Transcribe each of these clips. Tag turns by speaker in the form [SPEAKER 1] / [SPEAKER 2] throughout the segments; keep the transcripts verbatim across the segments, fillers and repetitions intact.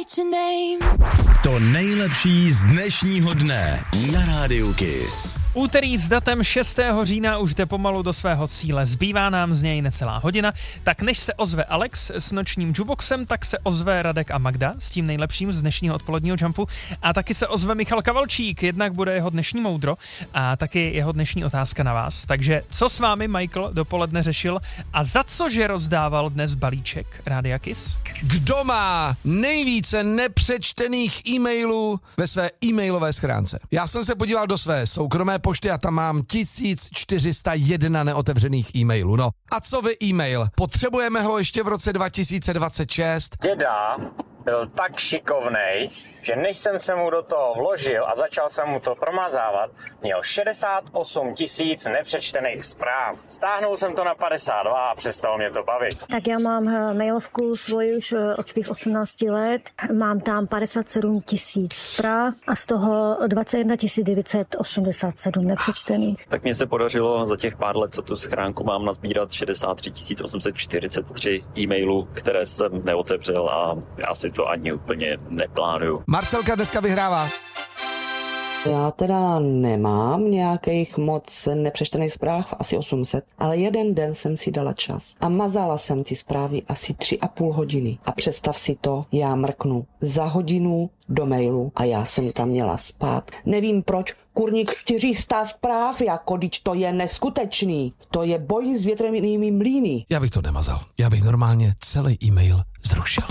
[SPEAKER 1] To nejlepší z dnešního dne na Rádiu Kiss.
[SPEAKER 2] Úterý s datem šestého října už jde pomalu do svého cíle. Zbývá nám z něj necelá hodina, tak než se ozve Alex s nočním jukeboxem, tak se ozve Radek a Magda s tím nejlepším z dnešního odpoledního jumpu a taky se ozve Michal Kavalčík, jednak bude jeho dnešní moudro a taky jeho dnešní otázka na vás. Takže co s vámi Michael dopoledne řešil a za cože rozdával dnes balíček Rádia Kiss?
[SPEAKER 3] Kdo má nejvíce nepřečtených e-mailů ve své e-mailové schránce? Já jsem se podíval do své soukromé pošty a tam mám tisíc čtyři sta jedna neotevřených e-mailů. No a co vy e-mail? Potřebujeme ho ještě v roce dva tisíce dvacet šest?
[SPEAKER 4] Děda byl tak šikovnej, že než jsem se mu do toho vložil a začal jsem mu to promazávat, měl šedesát osm tisíc nepřečtených zpráv. Stáhnul jsem to na padesát dva a přestalo mě to bavit.
[SPEAKER 5] Tak já mám mailovku svoji už od svých osmnácti let. Mám tam padesát sedm tisíc zpráv a z toho dvacet jedna tisíc devět set osmdesát sedm nepřečtených.
[SPEAKER 6] Tak mně se podařilo za těch pár let, co tu schránku mám, nazbírat šedesát tři tisíc osm set čtyřicet tři e-mailů, které jsem neotevřel a já si to ani úplně neplánuju.
[SPEAKER 3] Marcelka dneska vyhrává.
[SPEAKER 7] Já teda nemám nějakých moc nepřečtených zpráv, asi osm set, ale jeden den jsem si dala čas a mazala jsem ty zprávy asi tři a půl hodiny. A představ si to, já mrknu za hodinu do mailu a já jsem tam měla spát. Nevím proč, kurník čtyři sta zpráv, jako když to je neskutečný. To je boj s větrnými mlýny.
[SPEAKER 3] Já bych to nemazal. Já bych normálně celý e-mail zrušil.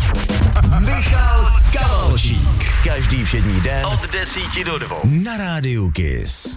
[SPEAKER 1] Michal Kavalčík. Každý všední den od desíti do dvou na Rádiu Kiss.